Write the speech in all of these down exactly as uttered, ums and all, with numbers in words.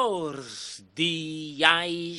Cordiais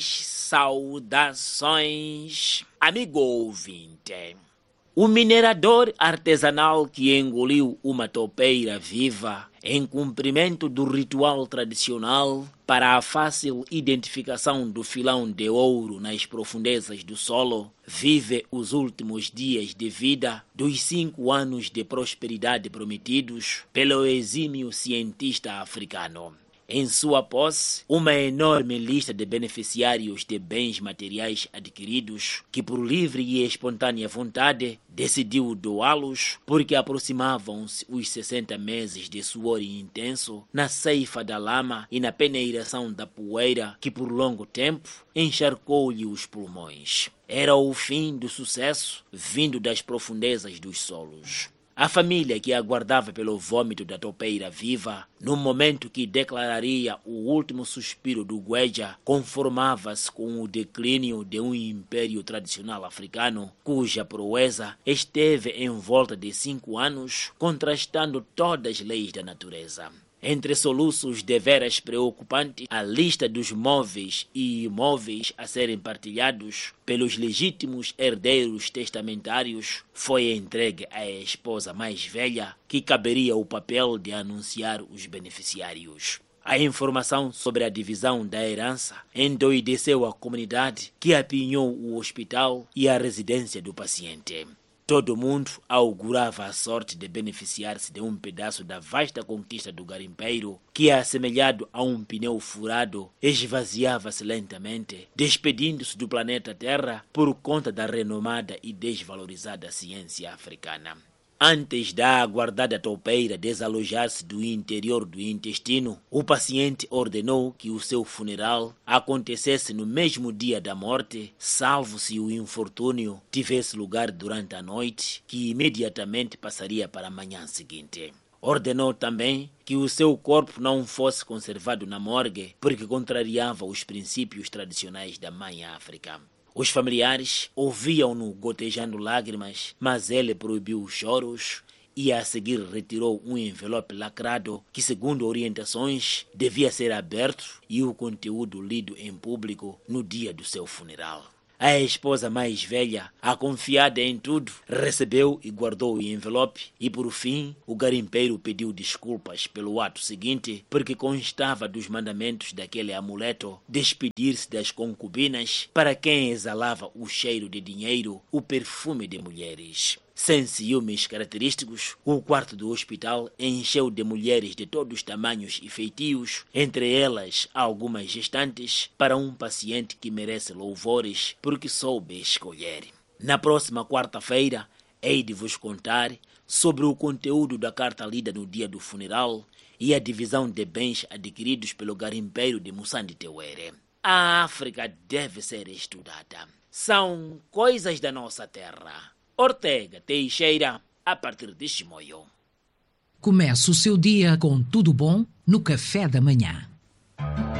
saudações, amigo ouvinte. O minerador artesanal que engoliu uma topeira viva em cumprimento do ritual tradicional para a fácil identificação do filão de ouro nas profundezas do solo, vive os últimos dias de vida dos cinco anos de prosperidade prometidos pelo exímio cientista africano. Em sua posse, uma enorme lista de beneficiários de bens materiais adquiridos, que por livre e espontânea vontade decidiu doá-los porque aproximavam-se os sessenta meses de suor intenso na ceifa da lama e na peneiração da poeira que por longo tempo encharcou-lhe os pulmões. Era o fim do sucesso vindo das profundezas dos solos. A família que aguardava pelo vômito da topeira viva, no momento que declararia o último suspiro do Gueja, conformava-se com o declínio de um império tradicional africano, cuja proeza esteve em volta de cinco anos, contrastando todas as leis da natureza. Entre soluços deveras preocupantes, a lista dos móveis e imóveis a serem partilhados pelos legítimos herdeiros testamentários foi entregue à esposa mais velha, que caberia o papel de anunciar os beneficiários. A informação sobre a divisão da herança endoideceu a comunidade, que apinhou o hospital e a residência do paciente. Todo mundo augurava a sorte de beneficiar-se de um pedaço da vasta conquista do garimpeiro, que, assemelhado a um pneu furado, esvaziava-se lentamente, despedindo-se do planeta Terra por conta da renomada e desvalorizada ciência africana. Antes da aguardada topeira desalojar-se do interior do intestino, o paciente ordenou que o seu funeral acontecesse no mesmo dia da morte, salvo se o infortúnio tivesse lugar durante a noite, que imediatamente passaria para a manhã seguinte. Ordenou também que o seu corpo não fosse conservado na morgue, porque contrariava os princípios tradicionais da mãe África. Os familiares ouviam-no gotejando lágrimas, mas ele proibiu os choros e a seguir retirou um envelope lacrado que, segundo orientações, devia ser aberto e o conteúdo lido em público no dia do seu funeral. A esposa mais velha, a confiada em tudo, recebeu e guardou o envelope e, por fim, o garimpeiro pediu desculpas pelo ato seguinte, porque constava dos mandamentos daquele amuleto despedir-se das concubinas, para quem exalava o cheiro de dinheiro, o perfume de mulheres. Sem ciúmes característicos, o quarto do hospital encheu de mulheres de todos os tamanhos e feitios, entre elas algumas gestantes, para um paciente que merece louvores porque soube escolher. Na próxima quarta-feira, hei de vos contar sobre o conteúdo da carta lida no dia do funeral e a divisão de bens adquiridos pelo garimpeiro de Musande Tewere. A África deve ser estudada. São coisas da nossa terra. Ortega Teixeira, a partir de Chimoio. Comece o seu dia com tudo bom no café da manhã.